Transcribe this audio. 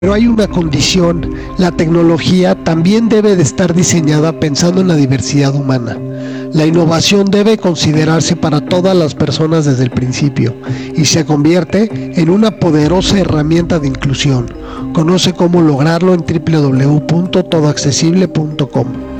Pero hay una condición: la tecnología también debe de estar diseñada pensando en la diversidad humana. La innovación debe considerarse para todas las personas desde el principio y se convierte en una poderosa herramienta de inclusión. Conoce cómo lograrlo en www.todoaccesible.com.